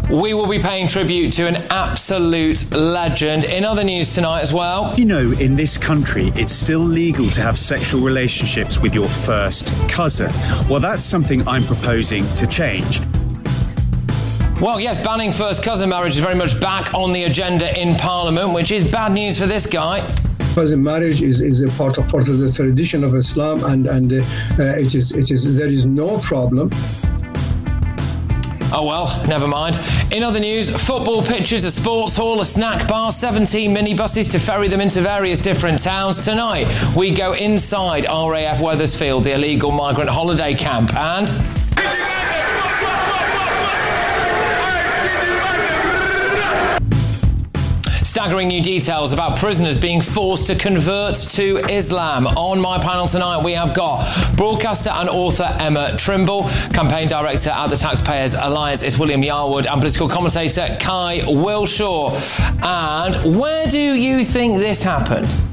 We will be paying tribute to an absolute legend. In other news tonight as well. You know, in this country, it's still legal to have sexual relationships with your first cousin. Well, that's something I'm proposing to change. Well, yes, banning first cousin marriage is very much back on the agenda in Parliament, which is bad news for this guy. Cousin marriage is a part of the tradition of Islam, and there is no problem. Oh well, never mind. In other news, football pitches, a sports hall, a snack bar, 17 minibuses to ferry them into various different towns. Tonight, we go inside RAF Wethersfield, the illegal migrant holiday camp, and... staggering new details about prisoners being forced to convert to Islam. On my panel tonight, we have got broadcaster and author Emma Trimble, campaign director at the Taxpayers Alliance is William Yarwood, and political commentator Kai Wilshaw. And where do you think this happened?